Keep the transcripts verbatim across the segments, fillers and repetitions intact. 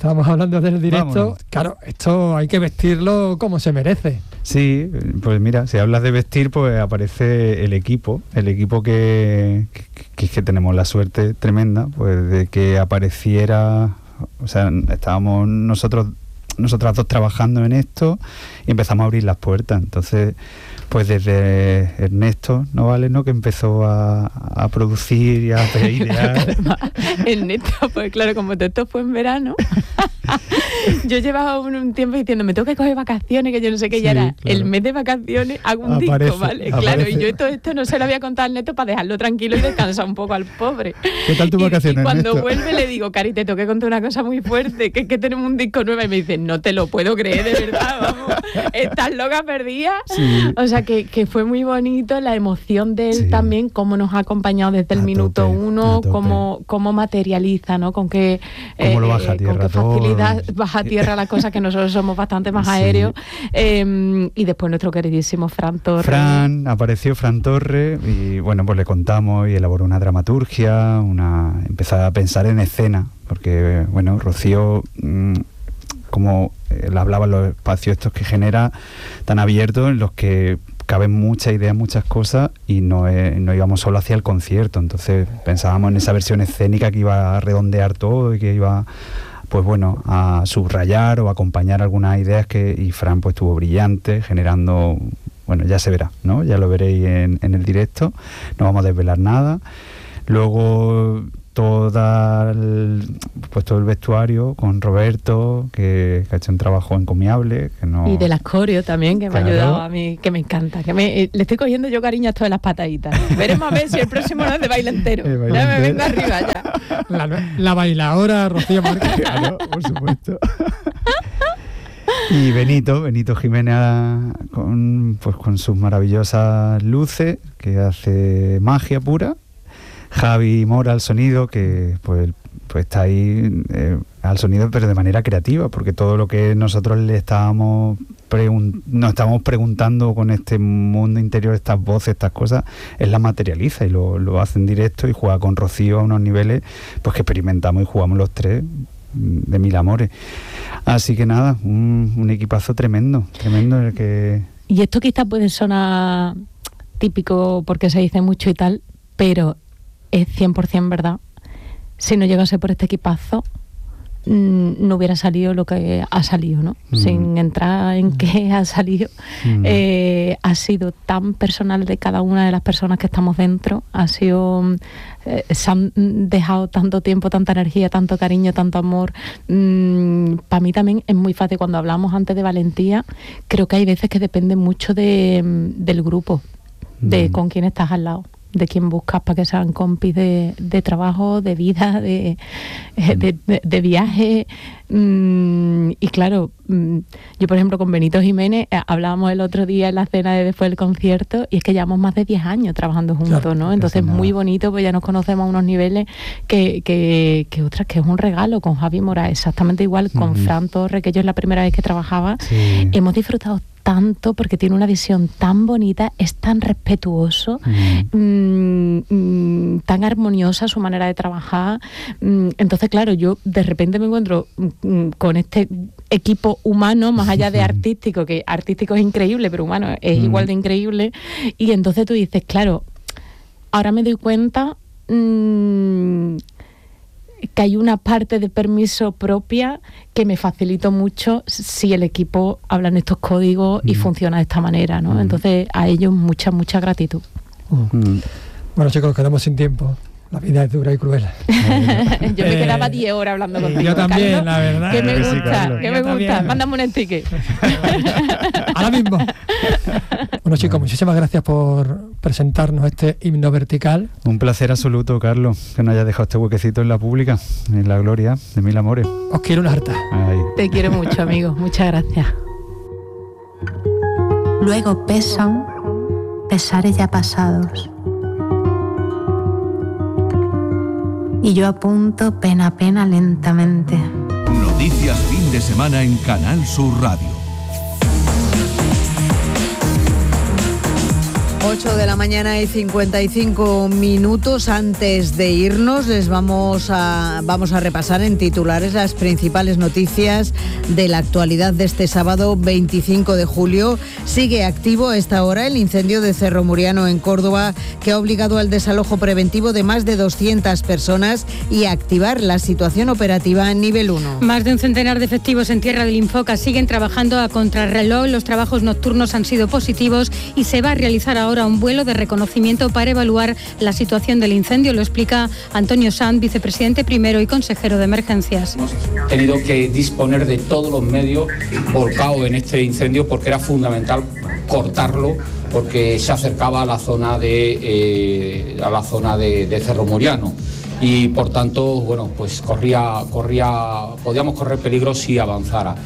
estábamos hablando del directo. Vámonos. Claro, esto hay que vestirlo como se merece. Sí, pues mira, si hablas de vestir, pues aparece el equipo, el equipo que, que, que es que tenemos la suerte tremenda, pues de que apareciera, o sea, estábamos nosotros, nosotras dos trabajando en esto y empezamos a abrir las puertas. Entonces, pues desde Ernesto Novales, ¿no?, que empezó a, a producir y a idear. Ernesto, pues claro, como todo esto fue en verano, yo llevaba un, un tiempo diciendo, me tengo que coger vacaciones, que yo no sé qué, Sí, ya era claro. el mes de vacaciones, hago un Aparece, disco, ¿vale? aparece. Claro, y yo todo esto no se lo había contado al Ernesto para dejarlo tranquilo y descansar un poco al pobre. ¿Qué tal tu Y- vacaciones, Y cuando Ernesto? vuelve le digo, Cari, te tengo que contar una cosa muy fuerte, que es que tenemos un disco nuevo. Y me dice, no te lo puedo creer, de verdad, vamos, estás loca perdida. Sí. O sea, que, que fue muy bonito la emoción de él Sí. también, cómo nos ha acompañado desde el A minuto tope, uno, a tope. cómo, cómo materializa, ¿no? Con qué, Cómo lo baja a con tierra qué facilidad todo. baja a tierra las cosas, que nosotros somos bastante más Sí. aéreos. Eh, y después nuestro queridísimo Fran Torres. Fran, apareció Fran Torres y bueno, pues le contamos y elaboró una dramaturgia, una empezó a pensar en escena, porque bueno, Rocío, mmm, como él hablaba, los espacios estos que genera tan abiertos en los que caben muchas ideas, muchas cosas, y no, eh, no íbamos solo hacia el concierto. Entonces pensábamos en esa versión escénica que iba a redondear todo y que iba, pues bueno, a subrayar o acompañar algunas ideas que, y Fran pues estuvo brillante, generando, bueno, ya se verá, ¿no? Ya lo veréis en, en el directo, no vamos a desvelar nada. Luego toda el, pues todo el vestuario con Roberto, que, que ha hecho un trabajo encomiable, que no... Y de las coreo también, que Claro. me ha ayudado a mí, que me encanta. Que me, eh, le estoy cogiendo yo cariño a todas las pataditas. Veremos a ver si el próximo no es de baile entero. El baile Ya me entero. vengo arriba ya. La, la bailadora Rocío Márquez. Claro, por supuesto. Y Benito, Benito Jiménez con, pues con sus maravillosas luces, que hace magia pura. Javi Mora al sonido, que pues, pues está ahí eh, al sonido, pero de manera creativa, porque todo lo que nosotros le estábamos pregun- nos estábamos preguntando con este mundo interior, estas voces, estas cosas, él las materializa y lo, lo hace en directo y juega con Rocío a unos niveles pues que experimentamos y jugamos los tres de mil amores. Así que nada, un, un equipazo tremendo, tremendo el que... Y esto quizás puede sonar típico porque se dice mucho y tal, pero es cien por ciento verdad. Si no llegase por este equipazo, mmm, no hubiera salido lo que ha salido, ¿no? Mm. Sin entrar en qué ha salido. Mm. Eh, ha sido tan personal de cada una de las personas que estamos dentro. Ha sido... Eh, se han dejado tanto tiempo, tanta energía, tanto cariño, tanto amor. Mm, para mí también es muy fácil. Cuando hablamos antes de valentía, creo que hay veces que depende mucho de, del grupo, de Mm. con quién estás al lado, de quién buscas para que sean compis de, de trabajo, de vida, de, de, de, de viaje. Mm, y claro, mm, yo por ejemplo con Benito Jiménez eh, hablábamos el otro día en la cena de después del concierto, y es que llevamos más de diez años trabajando juntos, Claro, ¿no? Entonces eso nada. muy bonito, pues ya nos conocemos a unos niveles que, que, que otras, que es un regalo. Con Javi Mora exactamente igual, con Ujú. Fran Torres, que yo es la primera vez que trabajaba. Sí. Hemos disfrutado tanto porque tiene una visión tan bonita, es tan respetuoso, Mm. mm, mm, tan armoniosa su manera de trabajar. Mm, entonces, claro, yo de repente me encuentro mm, con este equipo humano, más allá de artístico, que artístico es increíble, pero humano es Mm. igual de increíble. Y entonces tú dices, claro, ahora me doy cuenta mm, que hay una parte de permiso propia que me facilitó mucho si el equipo habla en estos códigos y Mm. funciona de esta manera, ¿no? Mm. Entonces, a ellos mucha, mucha gratitud. Mm. Bueno, chicos, nos quedamos sin tiempo. La vida es dura y cruel. Yo me Eh, quedaba diez horas hablando contigo. Yo también, Carlos, la verdad. que me Sí, gusta, Carlos. que Yo me gusta. también. Mándame un sticker. Ahora mismo. Bueno, chicos, muchísimas gracias por presentarnos este himno vertical. Un placer absoluto, Carlos, que nos hayas dejado este huequecito en la pública, en la gloria de mil amores. Os quiero una harta. Ay. Te quiero mucho, amigo. Muchas gracias. Luego pesan pesares ya pasados. Y yo apunto pena a pena lentamente. Noticias fin de semana en Canal Sur Radio. ocho de la mañana y cincuenta y cinco minutos. Antes de irnos, les vamos a, vamos a repasar en titulares las principales noticias de la actualidad de este sábado veinticinco de julio. Sigue activo a esta hora el incendio de Cerro Muriano en Córdoba, que ha obligado al desalojo preventivo de más de doscientas personas y a activar la situación operativa en nivel uno. Más de un centenar de efectivos en tierra del Infoca siguen trabajando a contrarreloj. Los trabajos nocturnos han sido positivos y se va a realizar ahora un vuelo de reconocimiento para evaluar la situación del incendio. Lo explica Antonio Sanz, vicepresidente primero y consejero de emergencias. Hemos tenido que disponer de todos los medios volcados en este incendio porque era fundamental cortarlo, porque se acercaba a la zona de eh, a la zona de, de Cerro Muriano y por tanto, bueno, pues corría corría podíamos correr peligro si avanzara.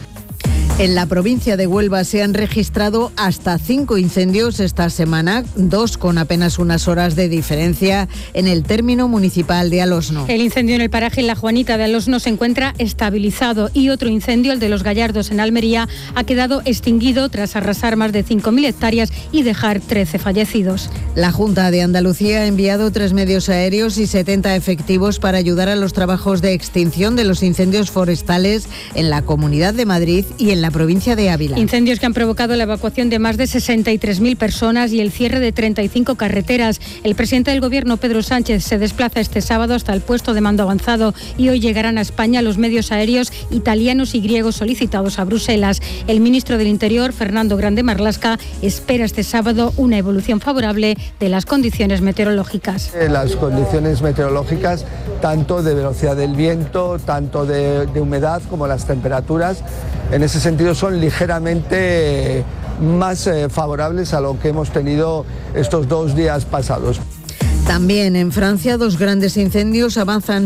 En la provincia de Huelva se han registrado hasta cinco incendios esta semana, dos con apenas unas horas de diferencia en el término municipal de Alosno. El incendio en el paraje La Juanita de Alosno se encuentra estabilizado y otro incendio, el de Los Gallardos en Almería, ha quedado extinguido tras arrasar más de cinco mil hectáreas y dejar trece fallecidos. La Junta de Andalucía ha enviado tres medios aéreos y setenta efectivos para ayudar a los trabajos de extinción de los incendios forestales en la Comunidad de Madrid y en la provincia de Ávila. Incendios que han provocado la evacuación de más de sesenta y tres mil personas y el cierre de treinta y cinco carreteras. El presidente del Gobierno, Pedro Sánchez, se desplaza este sábado hasta el puesto de mando avanzado y hoy llegarán a España los medios aéreos italianos y griegos solicitados a Bruselas. El ministro del Interior, Fernando Grande Marlaska, espera este sábado una evolución favorable de las condiciones meteorológicas. Las condiciones meteorológicas, tanto de velocidad del viento, tanto de, de humedad como las temperaturas, en ese sentido son ligeramente más eh, favorables a lo que hemos tenido estos dos días pasados. También en Francia, dos grandes incendios avanzan